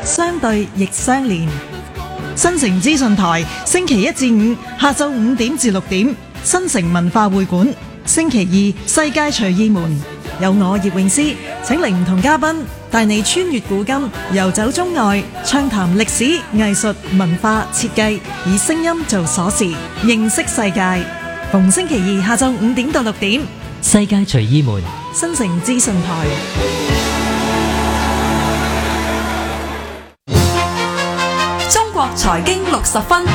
相對亦相連。新城資訊台星期一至五下晝5點至6點，新城文化會館；星期二世界隨意門，有我葉詠詩請嚟唔同嘉賓，帶你穿越古今，遊走中外，暢談歷史、藝術、文化、設計，以聲音做瑣事，認識世界。逢星期二下晝5點到6點， 世界隨意門， 新城資訊台。 中國財經60分，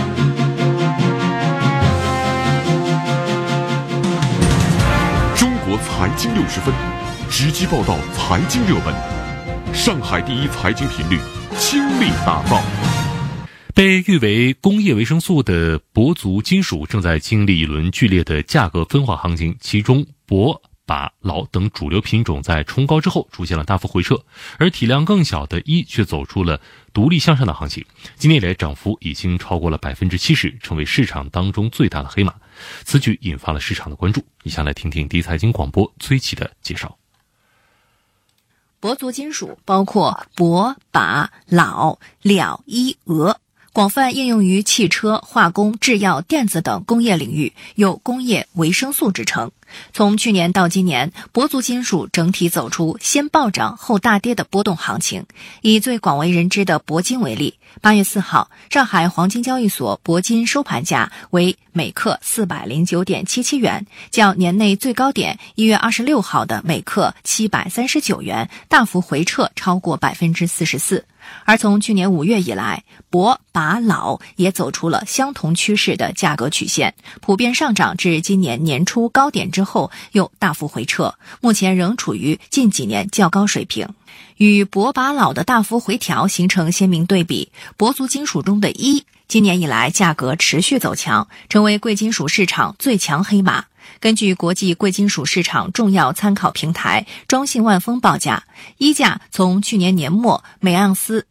中國財經60分，直擊報道財經熱門。上海第一財經頻率傾力打造。 被譽為工業維生素的铂族金屬正在經歷一輪劇烈的價格分化行情，其中铂、钯、铑等主流品種在衝高之後出現了大幅回撤，而體量更小的铱卻走出了獨立向上的行情。今年以來漲幅已經超過了 70%， 成為市場當中最大的黑馬。此舉引發了市場的關注。以下來聽聽第一財經廣播崔琦的介紹。 铂族金屬包括铂、钯、铑、鎃、铱、鎪，廣泛應用於汽車、化工、製藥、電子等工業領域，有工業維生素之稱。從去年到今年，铂族金屬整體走出先暴漲後大跌的波動行情。以最廣為人知的铂金為例，8月4號，上海黃金交易所铂金收盤價為每克 409.77 元，較年內最高點1月26號的每克739元大幅回撤超過 44%。而從去年5月以來，铂、钯、铑也走出了相同趨勢的價格曲線，普遍上漲至今年年初高點之後又大幅回撤，目前仍處於近幾年較高水平。與铂、钯、铑的大幅回調形成鮮明對比，铂族金屬中的铱今年以來價格持續走強，成為貴金屬市場最強黑馬。根據國際貴金屬市場重要參考平台中信萬豐報價，铱價從去年年末每盎司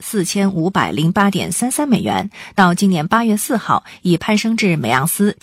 4508.33 美元，到今年8月4號已攀升至每盎司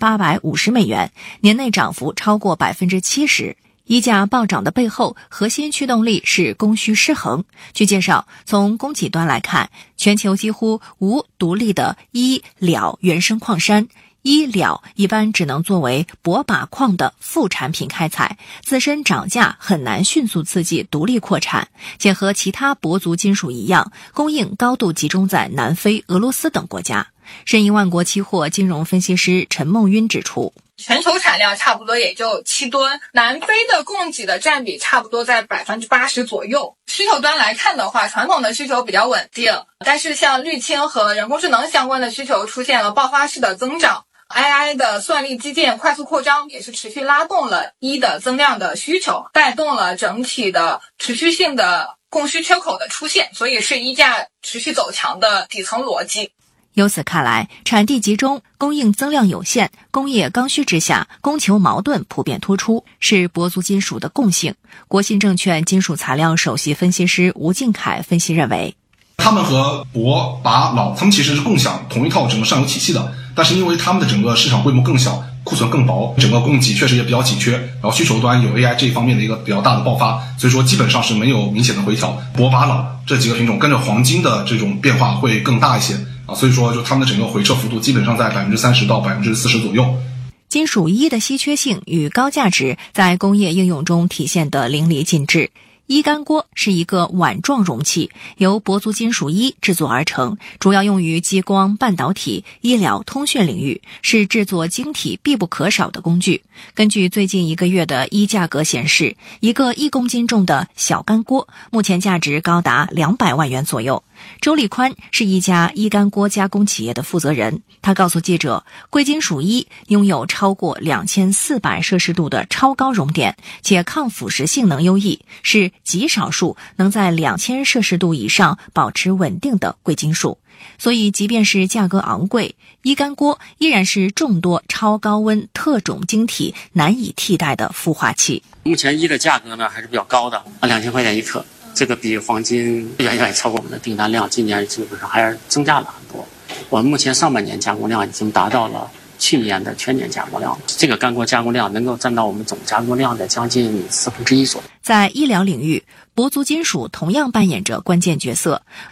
7850美元，年內漲幅超過 70%。铱價暴漲的背後，核心驅動力是供需失衡。據介紹，從供給端來看，全球幾乎無獨立的铱、鎃原生礦山。铱、鎃一般只能作為铂、钯礦的副產品開採，自身漲價很難迅速刺激獨立擴產，且和其他铂族金屬一樣，供應高度集中在南非、俄羅斯等國家。申銀萬國期貨金融分析師陳夢暈指出， 全球產量差不多也就7噸，南非的供給的佔比差不多在 80% 左右。需求端來看的話，傳統的需求比較穩定，但是像綠氫和人工智能相關的需求出現了爆發式的增長。AI 的算力基建快速擴張也是持續拉動了铱的增量的需求，帶動了整體的持續性的供需缺口的出現，所以是铱價持續走強的底層邏輯。 由此看來，產地集中、供應增量有限、工業剛需之下，供求矛盾普遍突出，是铂族金屬的共性。國信證券金屬材料首席分析師吳敬凱分析認為， 他們和铂、钯、铑，他們其實是共享同一套整個上游體系的，但是因為他們的整個市場規模更小，庫存更薄，整個供給確實也比較緊缺，然後需求端有 AI 這一方面的一個比較大的爆發，所以說基本上是沒有明顯的回調。铂、钯、铑這幾個品種跟着黃金的這種變化會更大一些啊，所以說就他們的整個回撤幅度基本上在 30% 到 40% 左右。 金屬铱的稀缺性與高價值在工業應用中體現得淋漓盡致。铱乾鍋是一個碗狀容器，由铂族金屬铱製作而成，主要用於激光、半導體、醫療、通訊領域，是製作晶體必不可少的工具。根據最近1個月的铱價格顯示，一個1公斤重的小乾鍋目前價值高達200萬元左右。周立寬是一家铱乾鍋加工企業的負責人，他告訴記者，貴金屬铱擁有超過2400攝氏度的超高熔點，且抗腐蝕性能優異，是極少數能在2000攝氏度以上保持穩定的貴金屬。所以即便是價格昂貴，铱乾鍋依然是眾多超高溫特種晶體難以替代的孵化器。 目前铱的價格呢還是比較高的，2000塊錢一克，這個比黃金遠遠超過我們的訂單量，今年基本上還是增加了很多。我們目前上半年加工量已經達到了去年的全年加工量，這個乾鍋加工量能夠佔到我們總加工量的將近1/4左右。 在醫療領域，铂族金屬同樣扮演着關鍵角色。